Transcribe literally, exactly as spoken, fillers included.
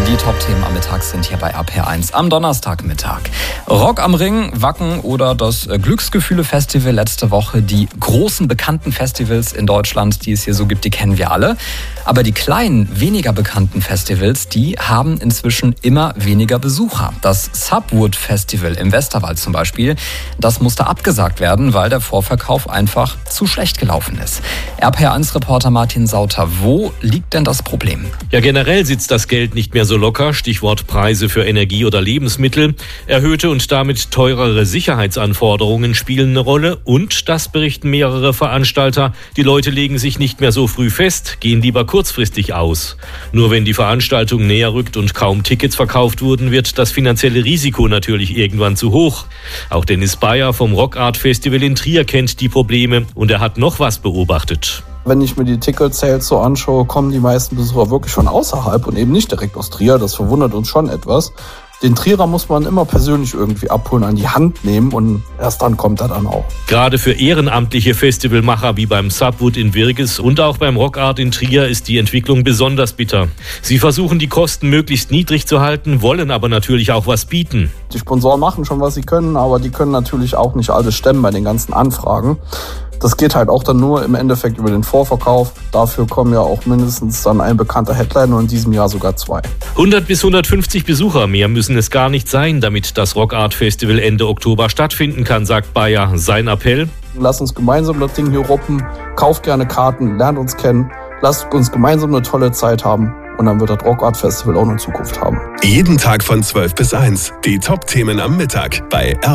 Die Top-Themen am Mittag sind hier bei R P R eins am Donnerstagmittag. Rock am Ring, Wacken oder das Glücksgefühle-Festival letzte Woche. Die großen bekannten Festivals in Deutschland, die es hier so gibt, die kennen wir alle. Aber die kleinen, weniger bekannten Festivals, die haben inzwischen immer weniger Besucher. Das Subwood Festival im Westerwald zum Beispiel, das musste abgesagt werden, weil der Vorverkauf einfach zu schlecht gelaufen ist. R P R eins Reporter Martin Sauter, wo liegt denn das Problem? Ja, generell sitzt das Geld nicht mehr so locker. Stichwort Preise für Energie oder Lebensmittel. Erhöhte und damit teurere Sicherheitsanforderungen spielen eine Rolle. Und, das berichten mehrere Veranstalter, die Leute legen sich nicht mehr so früh fest, gehen lieber kurzfristig aus. Nur wenn die Veranstaltung näher rückt und kaum Tickets verkauft wurden, wird das finanzielle Risiko natürlich irgendwann zu hoch. Auch Dennis Bayer vom Rock Art Festival in Trier kennt die Probleme und er hat noch was beobachtet. Wenn ich mir die Ticket-Sales so anschaue, kommen die meisten Besucher wirklich von außerhalb und eben nicht direkt aus Trier. Das verwundert uns schon etwas. Den Trierer muss man immer persönlich irgendwie abholen, an die Hand nehmen und erst dann kommt er dann auch. Gerade für ehrenamtliche Festivalmacher wie beim Subwood in Wirges und auch beim Rock Art in Trier ist die Entwicklung besonders bitter. Sie versuchen, die Kosten möglichst niedrig zu halten, wollen aber natürlich auch was bieten. Die Sponsoren machen schon, was sie können, aber die können natürlich auch nicht alles stemmen bei den ganzen Anfragen. Das geht halt auch dann nur im Endeffekt über den Vorverkauf. Dafür kommen ja auch mindestens dann ein bekannter Headliner und in diesem Jahr sogar zwei. hundert bis hundertfünfzig Besucher, mehr müssen es gar nicht sein, damit das Rock Art Festival Ende Oktober stattfinden kann, sagt Bayer. Sein Appell: Lasst uns gemeinsam das Ding hier roppen, kauft gerne Karten, lernt uns kennen, lasst uns gemeinsam eine tolle Zeit haben und dann wird das Rock Art Festival auch eine Zukunft haben. Jeden Tag von zwölf bis eins, die Top-Themen am Mittag bei R